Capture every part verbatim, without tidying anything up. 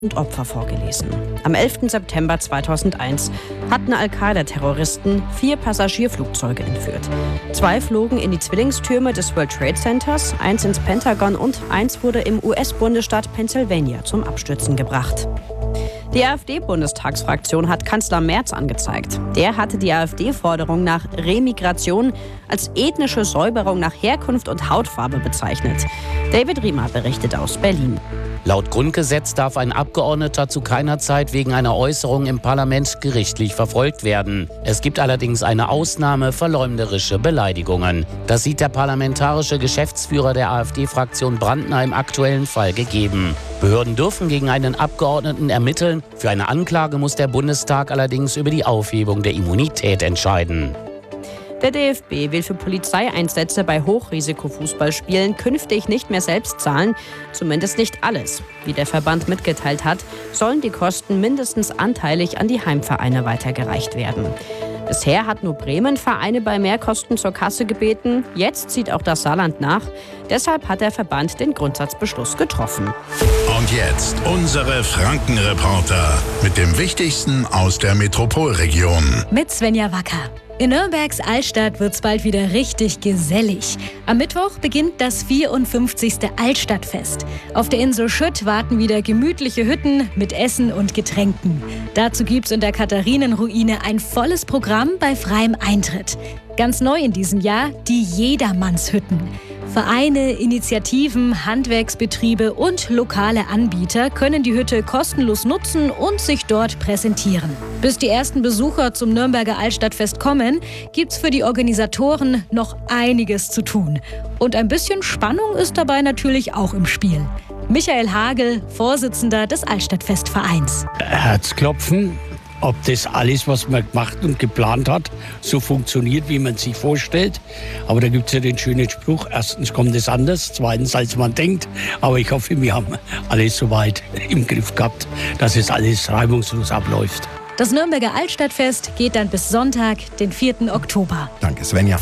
und Opfer vorgelesen. Am elften September zweitausendeins hatten Al-Qaida-Terroristen vier Passagierflugzeuge entführt. Zwei flogen in die Zwillingstürme des World Trade Centers, eins ins Pentagon und eins wurde im U S-Bundesstaat Pennsylvania zum Abstürzen gebracht. Die AfD-Bundestagsfraktion hat Kanzler Merz angezeigt. Der hatte die AfD-Forderung nach Remigration als ethnische Säuberung nach Herkunft und Hautfarbe bezeichnet. David Riemer berichtet aus Berlin. Laut Grundgesetz darf ein Abgeordneter zu keiner Zeit wegen einer Äußerung im Parlament gerichtlich verfolgt werden. Es gibt allerdings eine Ausnahme: verleumderische Beleidigungen. Das sieht der parlamentarische Geschäftsführer der AfD-Fraktion Brandner im aktuellen Fall gegeben. Behörden dürfen gegen einen Abgeordneten ermitteln. Für eine Anklage muss der Bundestag allerdings über die Aufhebung der Immunität entscheiden. Der D F B will für Polizeieinsätze bei Hochrisikofußballspielen künftig nicht mehr selbst zahlen, zumindest nicht alles. Wie der Verband mitgeteilt hat, sollen die Kosten mindestens anteilig an die Heimvereine weitergereicht werden. Bisher hat nur Bremen Vereine bei Mehrkosten zur Kasse gebeten. Jetzt zieht auch das Saarland nach. Deshalb hat der Verband den Grundsatzbeschluss getroffen. Und jetzt unsere Franken-Reporter mit dem Wichtigsten aus der Metropolregion. Mit Svenja Wacker. In Nürnbergs Altstadt wird's bald wieder richtig gesellig. Am Mittwoch beginnt das vierundfünfzigste Altstadtfest. Auf der Insel Schütt warten wieder gemütliche Hütten mit Essen und Getränken. Dazu gibt's in der Katharinenruine ein volles Programm bei freiem Eintritt. Ganz neu in diesem Jahr die Jedermannshütten. Vereine, Initiativen, Handwerksbetriebe und lokale Anbieter können die Hütte kostenlos nutzen und sich dort präsentieren. Bis die ersten Besucher zum Nürnberger Altstadtfest kommen, gibt's für die Organisatoren noch einiges zu tun. Und ein bisschen Spannung ist dabei natürlich auch im Spiel. Michael Hagel, Vorsitzender des Altstadtfestvereins. Herzklopfen, ob das alles, was man gemacht und geplant hat, so funktioniert, wie man sich vorstellt. Aber da gibt es ja den schönen Spruch: erstens kommt es anders, zweitens als man denkt. Aber ich hoffe, wir haben alles soweit im Griff gehabt, dass es alles reibungslos abläuft. Das Nürnberger Altstadtfest geht dann bis Sonntag, den vierten Oktober. Danke, Svenja.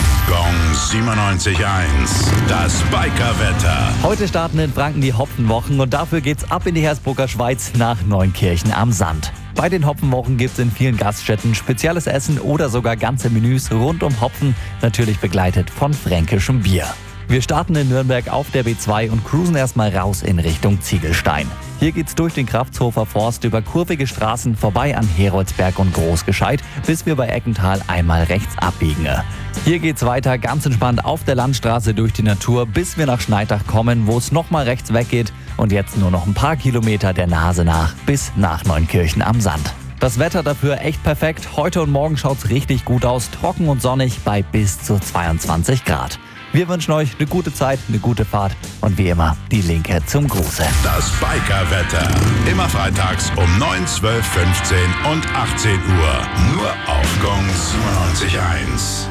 Gong siebenundneunzig Komma eins, das Bikerwetter. Heute starten in Franken die Hopfenwochen und dafür geht's ab in die Hersbrucker Schweiz nach Neunkirchen am Sand. Bei den Hopfenwochen gibt's in vielen Gaststätten spezielles Essen oder sogar ganze Menüs rund um Hopfen, natürlich begleitet von fränkischem Bier. Wir starten in Nürnberg auf der B zwei und cruisen erstmal raus in Richtung Ziegelstein. Hier geht's durch den Kraftshofer Forst über kurvige Straßen vorbei an Heroldsberg und Großgescheit, bis wir bei Eckental einmal rechts abbiegen. Hier geht's weiter ganz entspannt auf der Landstraße durch die Natur, bis wir nach Schneidach kommen, wo es nochmal rechts weggeht und jetzt nur noch ein paar Kilometer der Nase nach bis nach Neunkirchen am Sand. Das Wetter dafür echt perfekt. Heute und morgen schaut's richtig gut aus, trocken und sonnig bei bis zu zweiundzwanzig Grad. Wir wünschen euch eine gute Zeit, eine gute Fahrt und wie immer die Linke zum Gruße. Das Bikerwetter. Immer freitags um neun, zwölf, fünfzehn und achtzehn Uhr. Nur auf Gong siebenundneunzig Komma eins.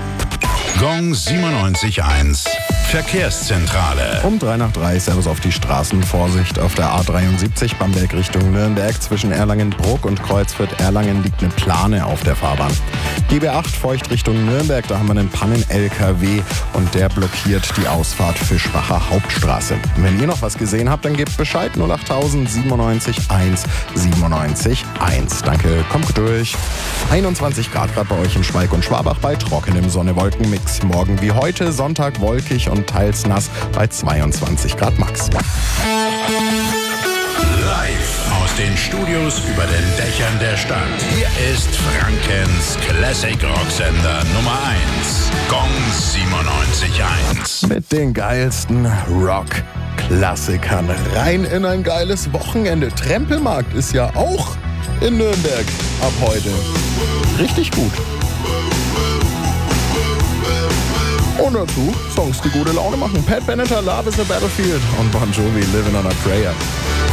Gong siebenundneunzig Komma eins. Verkehrszentrale. Um drei nach drei, Servus auf die Straßen. Vorsicht auf der A dreiundsiebzig, Bamberg Richtung Nürnberg. Zwischen Erlangen-Bruck und Kreuzfurt-Erlangen liegt eine Plane auf der Fahrbahn. G B acht Feucht Richtung Nürnberg, da haben wir einen Pannen-L K W und der blockiert die Ausfahrt Fischbacher Hauptstraße. Wenn ihr noch was gesehen habt, dann gebt Bescheid. null acht siebenundneunzig eins siebenundneunzig eins. Danke, kommt gut durch. einundzwanzig Grad gerade bei euch in Schweig und Schwabach bei trockenem Sonne-Wolken-Mix. Morgen wie heute, Sonntag wolkig und teils nass bei zweiundzwanzig Grad max. Live aus den Studios über den Dächern der Stadt. Hier ist Frankens Classic Rocksender Nummer eins. Gong siebenundneunzig Komma eins. Mit den geilsten Rock-Klassikern rein in ein geiles Wochenende. Trempelmarkt ist ja auch in Nürnberg ab heute. Richtig gut. Und dazu Songs, die gute Laune machen. Pat Benatar, Love is a Battlefield und Bon Jovi, Living on a Prayer.